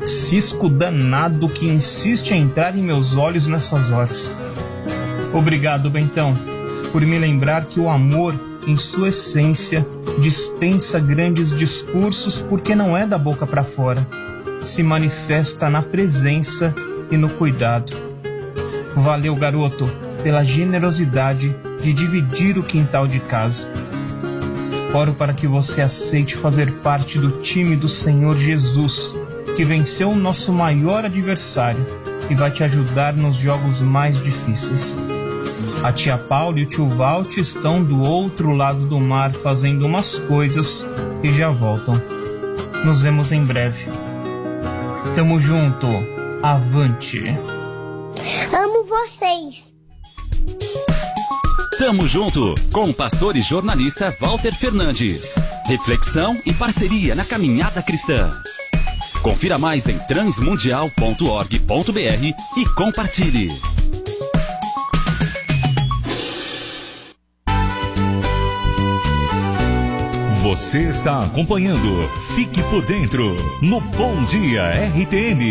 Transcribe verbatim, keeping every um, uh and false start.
cisco danado que insiste em entrar em meus olhos nessas horas. Obrigado, Bentão, por me lembrar que o amor, em sua essência, dispensa grandes discursos porque não é da boca para fora. Se manifesta na presença e no cuidado. Valeu, garoto, pela generosidade de dividir o quintal de casa. Oro para que você aceite fazer parte do time do Senhor Jesus, que venceu o nosso maior adversário e vai te ajudar nos jogos mais difíceis. A tia Paula e o tio Valt estão do outro lado do mar fazendo umas coisas e já voltam. Nos vemos em breve. Tamo junto. Avante. Amo vocês. Tamo junto com o pastor e jornalista Walter Fernandes. Reflexão e parceria na caminhada cristã. Confira mais em transmundial ponto org ponto br e compartilhe. Você está acompanhando Fique por Dentro no Bom Dia R T N.